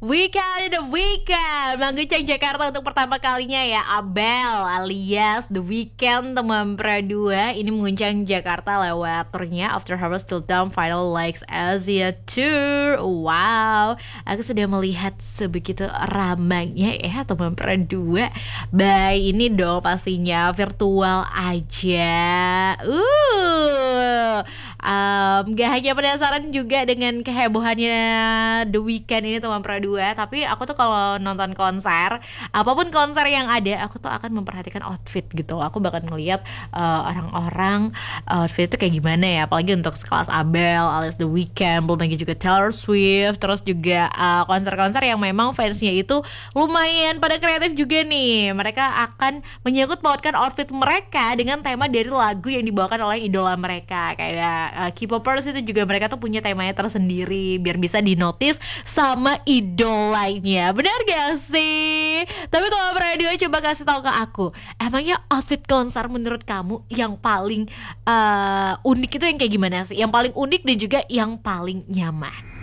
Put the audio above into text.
Weekend in the Weekend mengguncang Jakarta untuk pertama kalinya ya. Abel alias The Weeknd teman Pradua ini mengguncang Jakarta lewat turnya After Harvest Till Dawn Final Legs Asia Tour. Wow, aku sudah melihat sebegitu ramainya ya teman Pradua. Baik ini dong pastinya virtual aja. Gak hanya penasaran juga dengan kehebohannya The Weeknd ini teman Pradua, tapi aku tuh kalau nonton konser, apapun konser yang ada, aku tuh akan memperhatikan outfit gitu. Aku bakal ngeliat orang-orang outfit itu kayak gimana ya, apalagi untuk sekelas Abel alias The Weeknd, belum lagi juga Taylor Swift, terus juga konser-konser yang memang fansnya itu lumayan pada kreatif juga nih. Mereka akan menyangkut pautkan outfit mereka dengan tema dari lagu yang dibawakan oleh idola mereka. Kayak K-popers itu juga mereka tuh punya temanya tersendiri biar bisa dinotis sama idolanya. Benar gak sih? Tapi kalau Radio coba kasih tahu ke aku, emangnya outfit konser menurut kamu yang paling unik itu yang kayak gimana sih? Yang paling unik dan juga yang paling nyaman?